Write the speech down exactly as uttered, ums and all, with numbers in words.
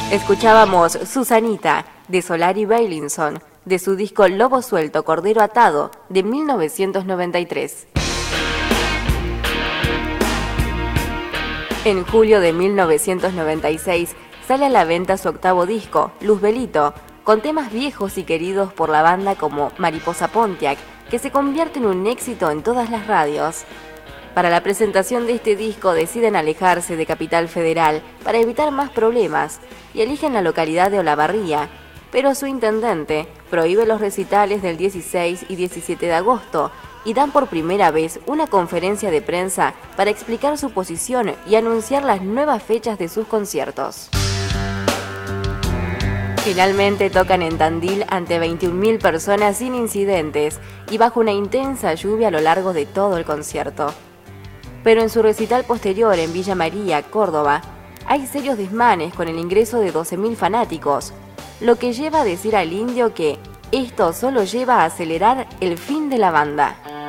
Escuchábamos Susanita, de Solari Bailinson, de su disco Lobo Suelto, Cordero Atado, de mil novecientos noventa y tres. En julio de mil novecientos noventa y seis sale a la venta su octavo disco, Luzbelito, con temas viejos y queridos por la banda como Mariposa Pontiac, que se convierte en un éxito en todas las radios. Para la presentación de este disco deciden alejarse de Capital Federal para evitar más problemas y eligen la localidad de Olavarría, pero su intendente prohíbe los recitales del dieciséis y diecisiete de agosto y dan por primera vez una conferencia de prensa para explicar su posición y anunciar las nuevas fechas de sus conciertos. Finalmente tocan en Tandil ante veintiún mil personas sin incidentes y bajo una intensa lluvia a lo largo de todo el concierto. Pero en su recital posterior en Villa María, Córdoba, hay serios desmanes con el ingreso de doce mil fanáticos, lo que lleva a decir al Indio que esto solo lleva a acelerar el fin de la banda.